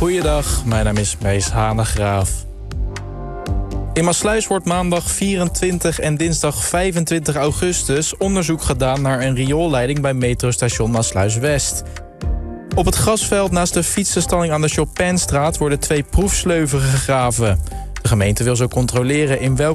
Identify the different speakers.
Speaker 1: Goeiedag, mijn naam is Mees Hanegraaf. In Maassluis wordt maandag 24 en dinsdag 25 augustus onderzoek gedaan naar een rioolleiding bij metrostation Maassluis-West. Op het grasveld naast de fietsenstalling aan de Chopinstraat worden 2 proefsleuven gegraven. De gemeente wil zo controleren in welk